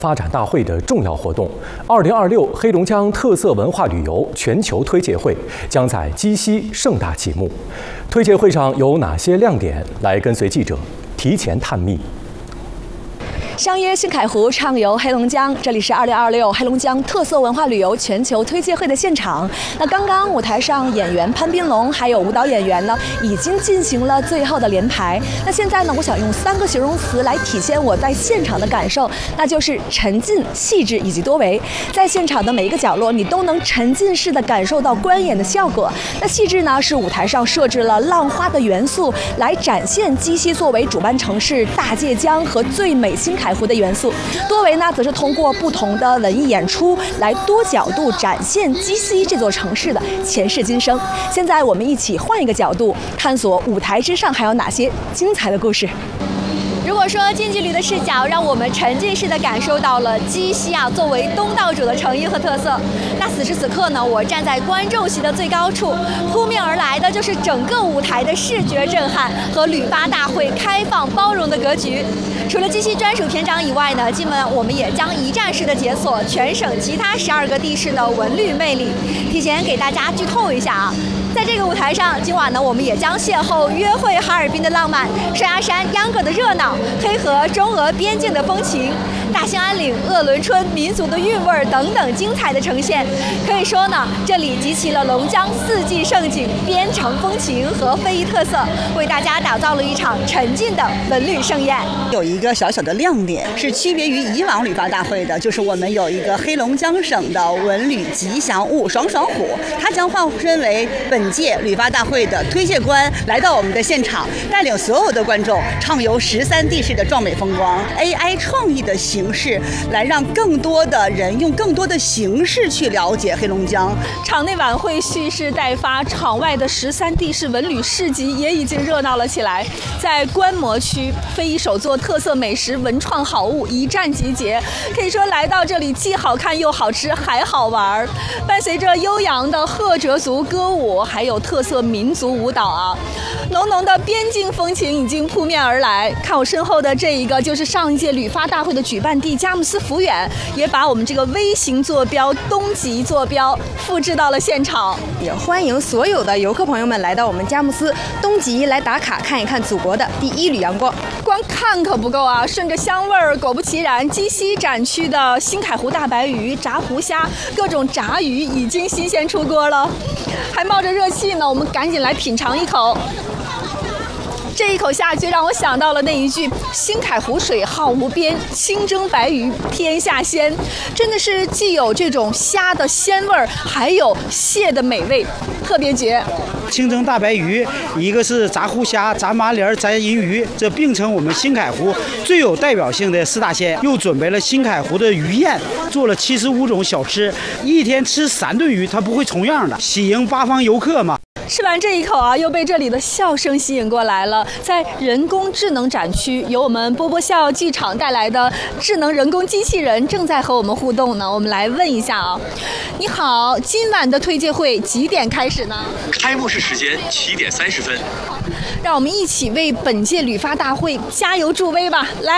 发展大会的重要活动，2026黑龙江特色文化旅游全球推介会将在鸡西盛大启幕。推介会上有哪些亮点？来跟随记者提前探秘。 相约新凯湖，畅游黑龙江，这里是2026黑龙江特色文化旅游全球推介会的现场。那刚刚舞台上演员潘斌龙还有舞蹈演员呢，已经进行了最后的连排。那现在呢，我想用3个形容词来体现我在现场的感受，那就是沉浸、细致以及多维。在现场的每一个角落，你都能沉浸式的感受到观演的效果。那细致呢，是舞台上设置了浪花的元素，来展现鸡西作为主办城市大界江和最美新凯湖的元素。多维呢，则是通过不同的文艺演出来多角度展现鸡西这座城市的前世今生。现在我们一起换一个角度，探索舞台之上还有哪些精彩的故事。 如果说近距离的视角让我们沉浸式的感受到了鸡西作为东道主的诚意和特色，那此时此刻呢，我站在观众席的最高处，扑面而来的就是整个舞台的视觉震撼和旅发大会开放包容的格局。除了鸡西专属篇章以外呢，今晚我们也将一站式的解锁全省其他12个地市的文旅魅力。提前给大家剧透一下啊。 在这个舞台上，今晚呢，我们也将邂逅约会哈尔滨的浪漫、双鸭山秧歌的热闹、黑河中俄边境的风情、大兴安岭鄂伦春民族的韵味等等精彩的呈现。可以说呢，这里集齐了龙江4季盛景、边城风情和非遗特色，为大家打造了一场沉浸的文旅盛宴。 有一个小小的亮点是区别于以往旅发大会的，就是我们有一个黑龙江省的文旅吉祥物爽爽虎，它将化身为本届旅发大会的推介官，来到我们的现场，带领所有的观众畅游13地市的壮美风光。AI 创意的形式，来让更多的人用更多的形式去了解黑龙江。 场内晚会蓄势待发，场外的13地市文旅市集也已经热闹了起来。在观摩区，非遗手作特色美食、文创好物一站集结，可以说来到这里既好看又好吃，还好玩。伴随着悠扬的赫哲族歌舞。 还有特色民族舞蹈浓浓的边境风情已经扑面而来。看我身后的这一个，就是上一届旅发大会的举办地佳木斯抚远，也把我们这个微型坐标东极坐标复制到了现场。 也欢迎所有的游客朋友们来到我们佳木斯东极来打卡，看一看祖国的第一缕阳光。 光看可不够顺着香味儿，果不其然，鸡西展区的新凯湖大白鱼、炸湖虾、各种炸鱼已经新鲜出锅了，还冒着热气呢，我们赶紧来品尝一口。这一口下去，让我想到了那一句“新凯湖水浩无边，清蒸白鱼天下鲜”，真的是既有这种虾的鲜味儿，还有蟹的美味，特别绝。 清蒸大白鱼，一个是炸湖虾、炸麻莲、炸银鱼，这并称我们新凯湖最有代表性的4大鲜。又准备了新凯湖的鱼宴，做了75种小吃，一天吃3顿鱼，它不会重样的，喜迎8方游客嘛。 吃完这一口又被这里的笑声吸引过来了。在人工智能展区，由我们波波笑剧场带来的智能人工机器人正在和我们互动呢。我们来问一下你好，今晚的推介会几点开始呢？ 开幕式时间7点30分。 让我们一起为本届旅发大会加油助威吧！来，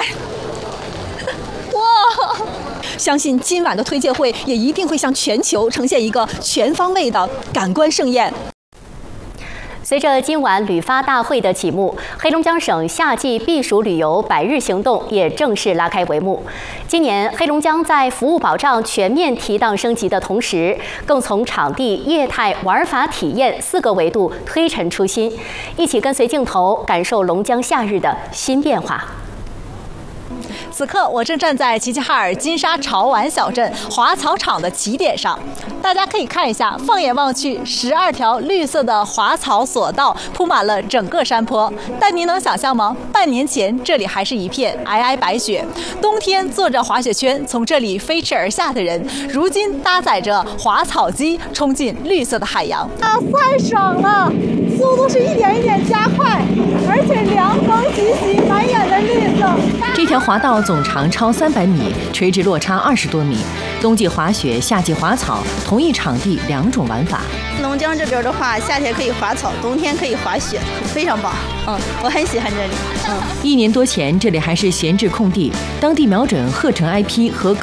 哇！ 相信今晚的推介会也一定会向全球呈现一个全方位的感官盛宴。 随着今晚旅发大会的启幕，黑龙江省夏季避暑旅游100日行动也正式拉开帷幕。今年黑龙江在服务保障全面提档升级的同时，更从场地、业态、玩法体验4个维度推陈出新，一起跟随镜头感受龙江夏日的新变化。 此刻，我正站在齐齐哈尔金沙潮玩小镇滑草场的起点上，大家可以看一下，放眼望去，12条绿色的滑草索道铺满了整个山坡。但您能想象吗？半年前这里还是一片皑皑白雪，冬天坐着滑雪圈从这里飞驰而下的人，如今搭载着滑草机冲进绿色的海洋。太爽了！现速度是一点一点加快，而且凉风习习，满眼的绿色。 这条滑道总长超300米，垂直落差20多米。冬季滑雪，夏季滑草，同一场地2种玩法。 黑龙江这边的话，夏天可以滑草，冬天可以滑雪，非常棒。我很喜欢这里。 1年多前，这里还是闲置空地，当地瞄准鹤城 IP 和